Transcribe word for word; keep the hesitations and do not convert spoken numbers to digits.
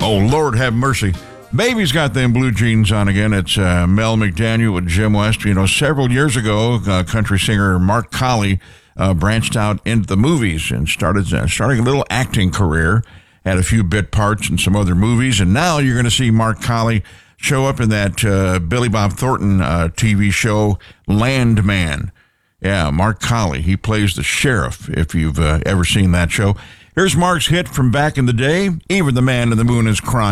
Oh, Lord have mercy. Baby's got them blue jeans on again. It's uh, Mel McDaniel with Jim West. You know, several years ago, uh, country singer Mark Colley uh, branched out into the movies and started uh, starting a little acting career. Had a few bit parts in some other movies, and now you're going to see Mark Colley show up in that uh, Billy Bob Thornton uh, T V show, Landman. Yeah, Mark Colley. He plays the sheriff, if you've uh, ever seen that show. Here's Mark's hit from back in the day, Even the Man in the Moon is Crying.